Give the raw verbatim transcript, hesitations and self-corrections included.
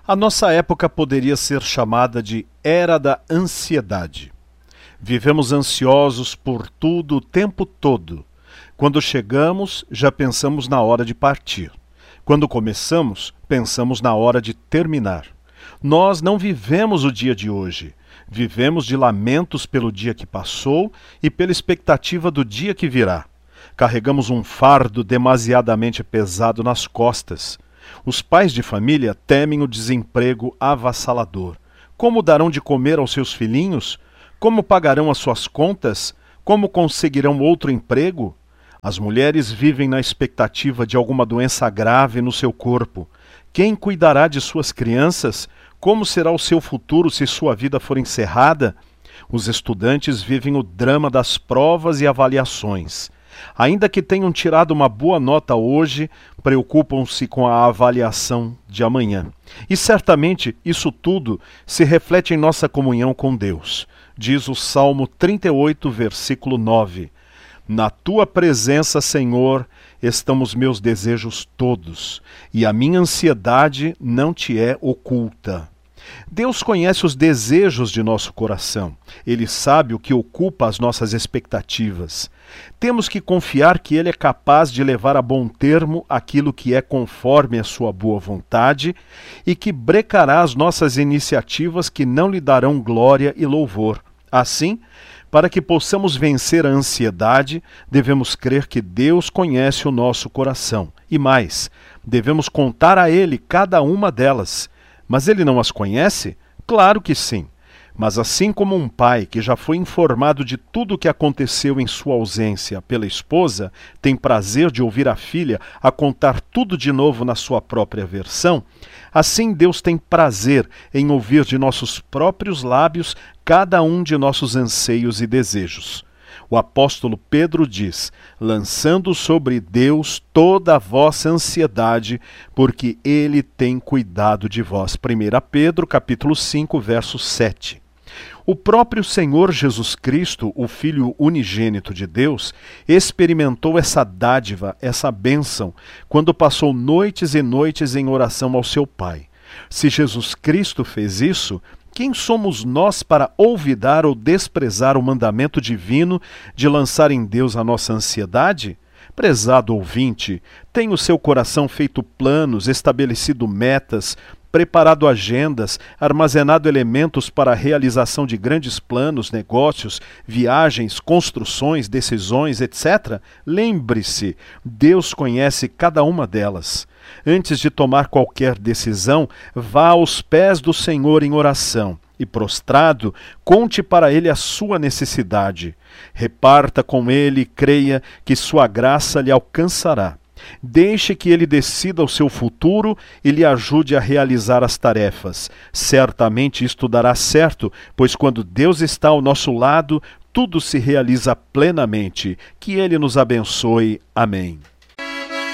A nossa época poderia ser chamada de Era da Ansiedade. Vivemos ansiosos por tudo o tempo todo. Quando chegamos, já pensamos na hora de partir. Quando começamos, pensamos na hora de terminar. Nós não vivemos o dia de hoje. Vivemos de lamentos pelo dia que passou e pela expectativa do dia que virá. Carregamos um fardo demasiadamente pesado nas costas. Os pais de família temem o desemprego avassalador. Como darão de comer aos seus filhinhos? Como pagarão as suas contas? Como conseguirão outro emprego? As mulheres vivem na expectativa de alguma doença grave no seu corpo. Quem cuidará de suas crianças? Como será o seu futuro se sua vida for encerrada? Os estudantes vivem o drama das provas e avaliações. Ainda que tenham tirado uma boa nota hoje, preocupam-se com a avaliação de amanhã. E certamente isso tudo se reflete em nossa comunhão com Deus. Diz o Salmo trinta e oito, versículo nove. Na tua presença, Senhor, estão os meus desejos todos, e a minha ansiedade não te é oculta. Deus conhece os desejos de nosso coração. Ele sabe o que ocupa as nossas expectativas. Temos que confiar que Ele é capaz de levar a bom termo aquilo que é conforme a sua boa vontade e que brecará as nossas iniciativas que não lhe darão glória e louvor. Assim, para que possamos vencer a ansiedade, devemos crer que Deus conhece o nosso coração. E mais, devemos contar a Ele cada uma delas. Mas Ele não as conhece? Claro que sim. Mas assim como um pai que já foi informado de tudo o que aconteceu em sua ausência pela esposa, tem prazer de ouvir a filha a contar tudo de novo na sua própria versão, assim Deus tem prazer em ouvir de nossos próprios lábios cada um de nossos anseios e desejos. O apóstolo Pedro diz, lançando sobre Deus toda a vossa ansiedade, porque Ele tem cuidado de vós. primeira Pedro, capítulo cinco, verso sete. O próprio Senhor Jesus Cristo, o Filho unigênito de Deus, experimentou essa dádiva, essa bênção, quando passou noites e noites em oração ao seu Pai. Se Jesus Cristo fez isso, quem somos nós para olvidar ou desprezar o mandamento divino de lançar em Deus a nossa ansiedade? Prezado ouvinte, tem o seu coração feito planos, estabelecido metas, preparado agendas, armazenado elementos para a realização de grandes planos, negócios, viagens, construções, decisões, etcétera? Lembre-se, Deus conhece cada uma delas. Antes de tomar qualquer decisão, vá aos pés do Senhor em oração e, prostrado, conte para Ele a sua necessidade. Reparta com Ele e creia que sua graça lhe alcançará. Deixe que Ele decida o seu futuro e lhe ajude a realizar as tarefas. Certamente isto dará certo, pois quando Deus está ao nosso lado, tudo se realiza plenamente. Que Ele nos abençoe. Amém.